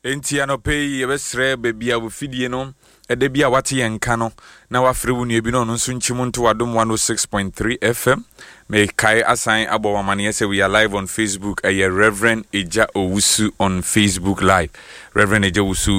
enti anope yebesre bebia wo fidie no ede bia wate yenka no na wafre wo nua bi no nso nchimu nto wadom 106.3 FM me kai assign abowamane say we are live on Facebook Reverend Eja Owusu on Facebook live. Reverend Eja Owusu